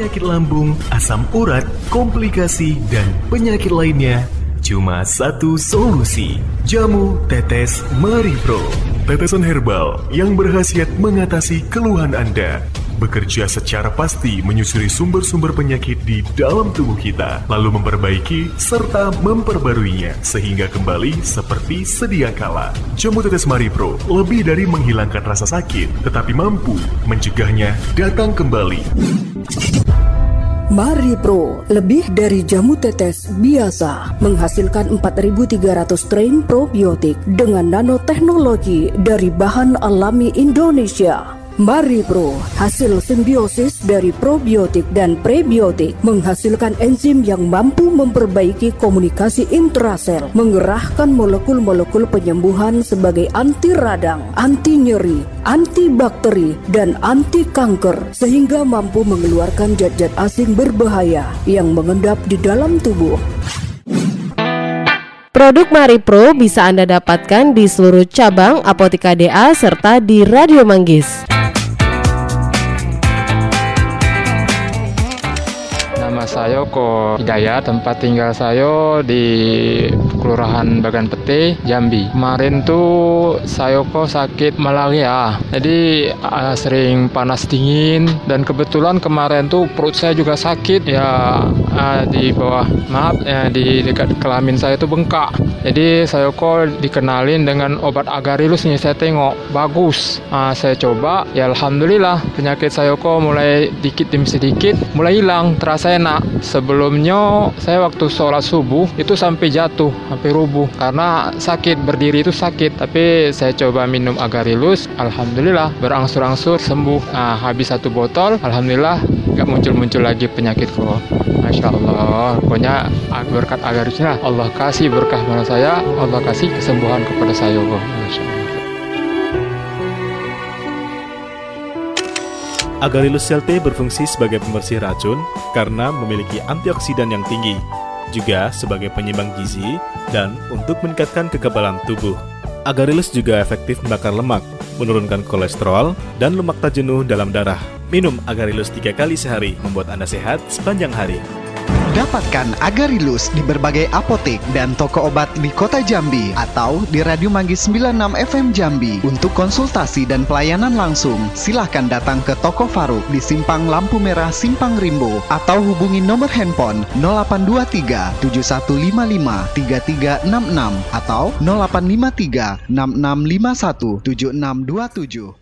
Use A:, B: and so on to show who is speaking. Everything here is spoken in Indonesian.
A: penyakit lambung, asam urat, komplikasi, dan penyakit lainnya, cuma satu solusi. Jamu Tetes Maripro. Tetesan herbal yang berkhasiat mengatasi keluhan Anda. Bekerja secara pasti menyusuri sumber-sumber penyakit di dalam tubuh kita, lalu memperbaiki serta memperbaruinya sehingga kembali seperti sedia kala. Jamu Tetes Maripro lebih dari menghilangkan rasa sakit, tetapi mampu mencegahnya datang kembali.
B: Maripro, lebih dari jamu tetes biasa, menghasilkan 4.300 strain probiotik dengan nanoteknologi dari bahan alami Indonesia. Maripro, hasil simbiosis dari probiotik dan prebiotik, menghasilkan enzim yang mampu memperbaiki komunikasi intrasel, mengerahkan molekul-molekul penyembuhan sebagai anti radang, anti nyeri, antibakteri, dan anti kanker, sehingga mampu mengeluarkan zat-zat asing berbahaya yang mengendap di dalam tubuh.
C: Produk Maripro bisa Anda dapatkan di seluruh cabang Apotika DA serta di Radio Manggis.
D: Nama saya Ko Hidayat, tempat tinggal saya di Kelurahan Bagan Pete, Jambi. Kemarin tuh saya kok sakit malaria, jadi sering panas dingin, dan kebetulan kemarin tuh perut saya juga sakit ya, di bawah di dekat kelamin saya tuh bengkak. Jadi saya kok dikenalin dengan obat Agarilus nih, saya tengok bagus, saya coba ya, alhamdulillah penyakit saya kok mulai dikit demi sedikit mulai hilang, terasa enak. Sebelumnya saya waktu sholat subuh itu sampai jatuh, sampai rubuh karena sakit, berdiri itu sakit. Tapi saya coba minum Agarilus, alhamdulillah berangsur-angsur sembuh. Habis 1 botol, alhamdulillah nggak muncul-muncul lagi penyakitku. Masya Allah, pokoknya berkat Agarilusnya Allah kasih berkah pada saya, Allah kasih kesembuhan kepada saya. Masya Allah.
E: Agarilus Celte berfungsi sebagai pembersih racun karena memiliki antioksidan yang tinggi, juga sebagai penyeimbang gizi dan untuk meningkatkan kekebalan tubuh. Agarilus juga efektif membakar lemak, menurunkan kolesterol dan lemak tak jenuh dalam darah. Minum Agarilus 3 kali sehari membuat Anda sehat sepanjang hari.
F: Dapatkan Agarilus di berbagai apotek dan toko obat di kota Jambi atau di Radio Manggis 96 FM Jambi. Untuk konsultasi dan pelayanan langsung, silahkan datang ke Toko Faruk di Simpang Lampu Merah Simpang Rimbo atau hubungi nomor handphone 0823 7155 3366 atau 0853 6651 7627.